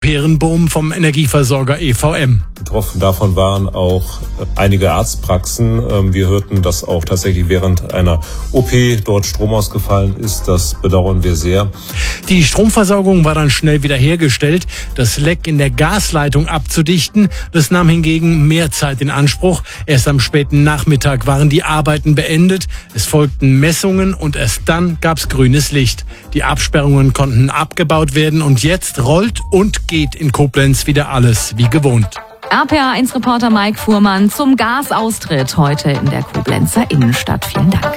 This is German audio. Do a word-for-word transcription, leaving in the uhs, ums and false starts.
Peerenboom vom Energieversorger E V M. Betroffen davon waren auch einige Arztpraxen. Wir hörten, dass auch tatsächlich während einer O P dort Strom ausgefallen ist. Das bedauern wir sehr. Die Stromversorgung war dann schnell wiederhergestellt. Das Leck in der Gasleitung abzudichten, das nahm hingegen mehr Zeit in Anspruch. Erst am späten Nachmittag waren die Arbeiten beendet. Es folgten Messungen und erst dann gab's grünes Licht. Die Absperrungen konnten abgebaut werden und jetzt rollt und geht in Koblenz wieder alles wie gewohnt. R P A eins Reporter Mike Fuhrmann zum Gasaustritt heute in der Koblenzer Innenstadt. Vielen Dank.